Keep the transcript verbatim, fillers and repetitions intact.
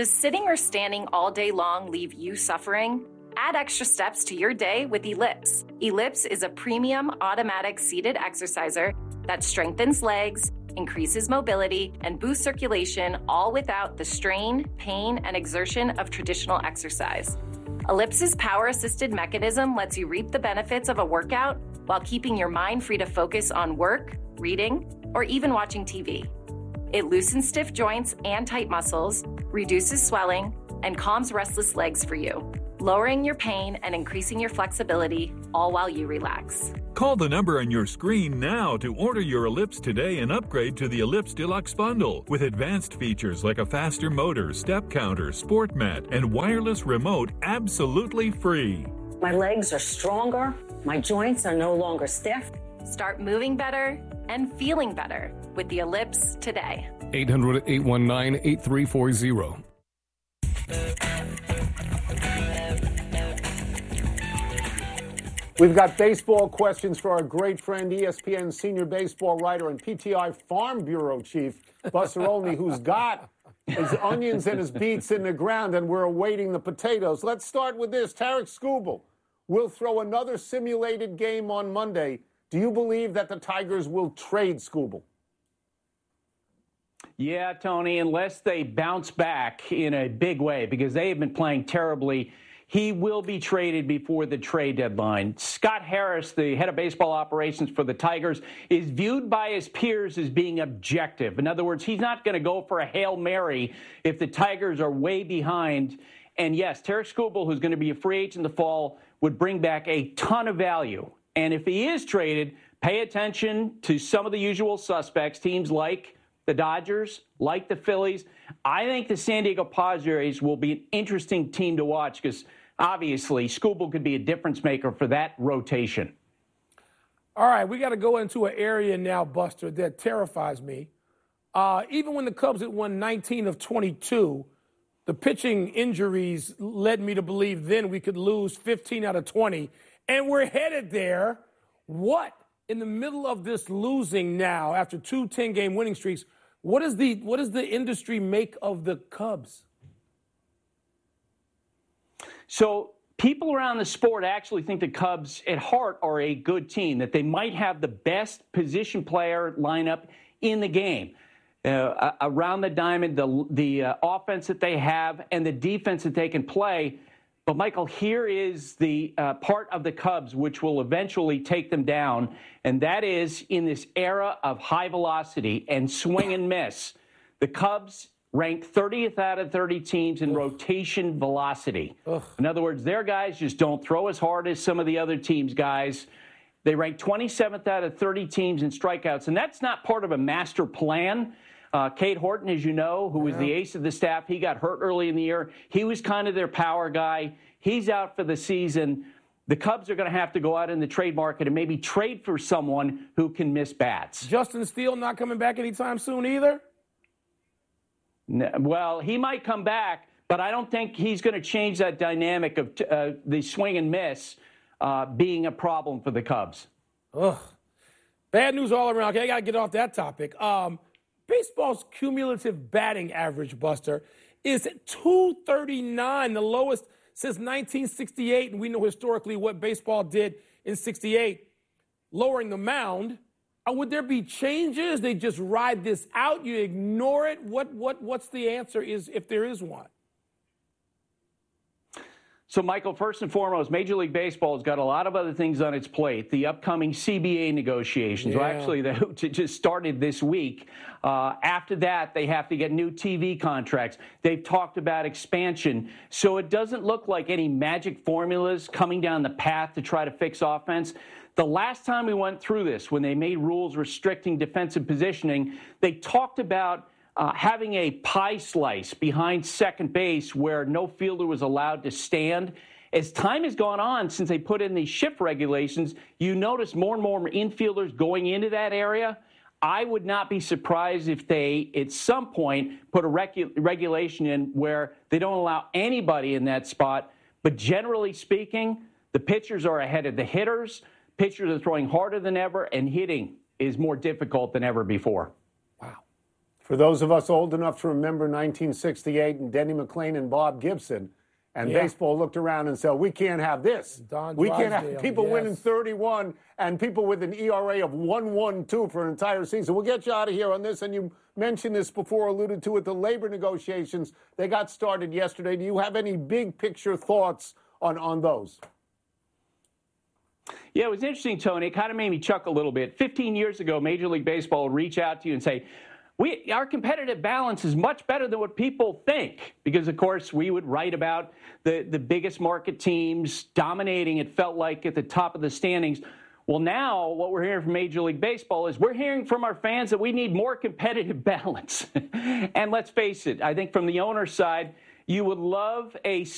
Does sitting or standing all day long leave you suffering? Add extra steps to your day with Ellipse. Ellipse is a premium automatic seated exerciser that strengthens legs, increases mobility, and boosts circulation, all without the strain, pain, and exertion of traditional exercise. Ellipse's power-assisted mechanism lets you reap the benefits of a workout while keeping your mind free to focus on work, reading, or even watching T V. It loosens stiff joints and tight muscles, reduces swelling, and calms restless legs for you, lowering your pain and increasing your flexibility, all while you relax. Call the number on your screen now to order your Ellipse today and upgrade to the Ellipse Deluxe Bundle with advanced features like a faster motor, step counter, sport mat, and wireless remote absolutely free. My legs are stronger. My joints are no longer stiff. Start moving better and feeling better with the Ellipse today. eight hundred, eight one nine, eight three four zero. We've got baseball questions for our great friend, E S P N senior baseball writer and P T I Farm Bureau chief, Buster Olney, who's got his onions and his beets in the ground, and we're awaiting the potatoes. Let's start with this. Tarek Skubal will throw another simulated game on Monday. Do you believe that the Tigers will trade Skubal? Yeah, Tony, unless they bounce back in a big way, because they have been playing terribly, he will be traded before the trade deadline. Scott Harris, the head of baseball operations for the Tigers, is viewed by his peers as being objective. In other words, he's not going to go for a Hail Mary if the Tigers are way behind. And yes, Tarek Skubal, who's going to be a free agent in the fall, would bring back a ton of value. And if he is traded, pay attention to some of the usual suspects, teams like the Dodgers, like the Phillies. I think the San Diego Padres will be an interesting team to watch because obviously Skubal could be a difference maker for that rotation. All right, we got to go into an area now, Buster, that terrifies me. Uh, even when the Cubs had won nineteen of twenty-two, the pitching injuries led me to believe then we could lose fifteen out of twenty. And we're headed there. What, in the middle of this losing now, after two ten-game winning streaks, what is the what does the industry make of the Cubs? So people around the sport actually think the Cubs at heart are a good team, that they might have the best position player lineup in the game. Uh, around the diamond, the, the uh, offense that they have and the defense that they can play. But, Michael, here is the uh, part of the Cubs which will eventually take them down, and that is in this era of high velocity and swing and miss. The Cubs rank thirtieth out of thirty teams in Ugh. rotation velocity. Ugh. In other words, their guys just don't throw as hard as some of the other teams' guys. They rank twenty-seventh out of thirty teams in strikeouts, and that's not part of a master plan. Uh, Cade Horton, as you know, who was yeah. the ace of the staff, he got hurt early in the year. He was kind of their power guy. He's out for the season. The Cubs are going to have to go out in the trade market and maybe trade for someone who can miss bats. Justin Steele not coming back anytime soon either? No, well, he might come back, but I don't think he's going to change that dynamic of uh, the swing and miss uh, being a problem for the Cubs. Ugh. Bad news all around. Okay, I got to get off that topic. Um, Baseball's cumulative batting average, Buster, is two thirty-nine, the lowest since nineteen sixty-eight, and we know historically what baseball did in sixty-eight, lowering the mound. Uh, would there be changes? They just ride this out? You ignore it? What what what's the answer is if there is one? So, Michael, first and foremost, Major League Baseball has got a lot of other things on its plate. The upcoming C B A negotiations, yeah. well, actually, they just started this week. Uh, after that, they have to get new T V contracts. They've talked about expansion. So it doesn't look like any magic formulas coming down the path to try to fix offense. The last time we went through this, when they made rules restricting defensive positioning, they talked about Uh, having a pie slice behind second base where no fielder was allowed to stand. As time has gone on since they put in these shift regulations, you notice more and more infielders going into that area. I would not be surprised if they, at some point, put a regu- regulation in where they don't allow anybody in that spot. But generally speaking, the pitchers are ahead of the hitters. Pitchers are throwing harder than ever, and hitting is more difficult than ever before. For those of us old enough to remember nineteen sixty-eight and Denny McLain and Bob Gibson, and Yeah. baseball looked around and said, we can't have this. Don we can't Drysdale, have people yes. winning thirty-one and people with an E R A of one one two for an entire season. We'll get you out of here on this. And you mentioned this before, alluded to it, the labor negotiations. They got started yesterday. Do you have any big picture thoughts on, on those? Yeah, it was interesting, Tony. It kind of made me chuckle a little bit. fifteen years ago, Major League Baseball would reach out to you and say, we, our competitive balance is much better than what people think. Because, of course, we would write about the, the biggest market teams dominating, it felt like, at the top of the standings. Well, now what we're hearing from Major League Baseball is we're hearing from our fans that we need more competitive balance. And let's face it, I think from the owner's side, you would love a